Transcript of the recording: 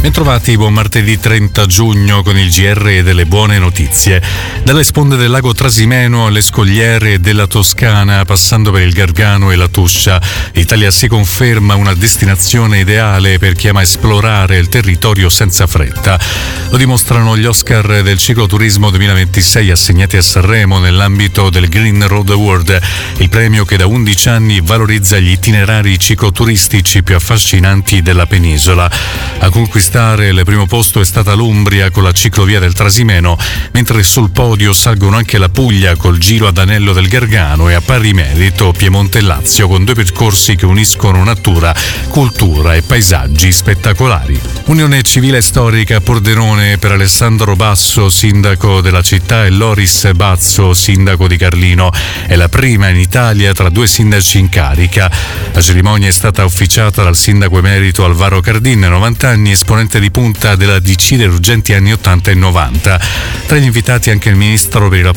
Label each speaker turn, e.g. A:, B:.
A: Bentrovati, buon martedì 30 giugno con il GR e delle buone notizie. Dalle sponde del lago Trasimeno alle scogliere della Toscana, passando per il Gargano e la Tuscia, l'Italia si conferma una destinazione ideale per chi ama esplorare il territorio senza fretta. Lo dimostrano gli Oscar del cicloturismo 2026 assegnati a Sanremo nell'ambito del Green Road Award, il premio che da 11 anni valorizza gli itinerari cicloturistici più affascinanti della penisola. A conquistare il primo posto è stata l'Umbria con la ciclovia del Trasimeno, mentre sul podio salgono anche la Puglia col giro ad anello del Gargano e a pari merito Piemonte e Lazio con due percorsi che uniscono natura, cultura e paesaggi spettacolari. Unione civile storica a Pordenone per Alessandro Basso, sindaco della città, e Loris Bazzo, sindaco di Carlino. È la prima in Italia tra due sindaci in carica. La cerimonia è stata ufficiata dal sindaco emerito Alvaro Cardin, 90 anni, esponente di punta della DC degli urgenti anni 80 e 90. Tra gli invitati anche il ministro per i